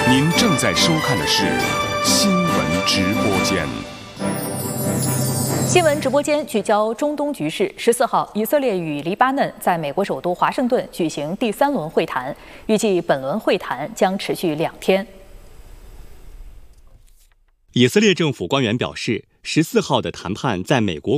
您正在收看的是新闻直播间。 新闻直播间聚焦中东局势。14号，以色列与黎巴嫩在美国首都华盛顿举行第3轮会谈，预计本轮会谈将持续2天。 以色列政府官员表示，14号的谈判在美国